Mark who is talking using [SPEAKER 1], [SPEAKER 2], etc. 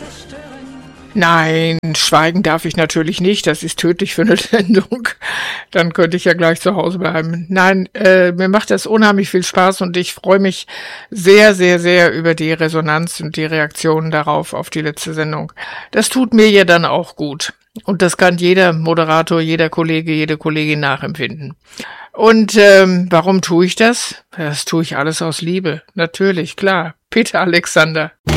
[SPEAKER 1] Nein, schweigen darf ich natürlich nicht. Das ist tödlich für eine Sendung. Dann könnte ich ja gleich zu Hause bleiben. Nein, mir macht das unheimlich viel Spaß und ich freue mich sehr, sehr, sehr über die Resonanz und die Reaktionen darauf, auf die letzte Sendung. Das tut mir ja dann auch gut. Und das kann jeder Moderator, jeder Kollege, jede Kollegin nachempfinden. Und warum tue ich das? Das tue ich alles aus Liebe. Natürlich, klar. Peter Alexander.